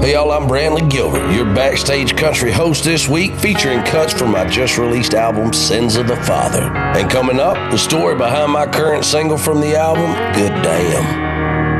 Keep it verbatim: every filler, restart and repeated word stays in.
Hey y'all, I'm Brandley Gilbert, your Backstage Country host this week, featuring cuts from my just released album, Sins of the Father. And coming up, the story behind my current single from the album, Good Damn.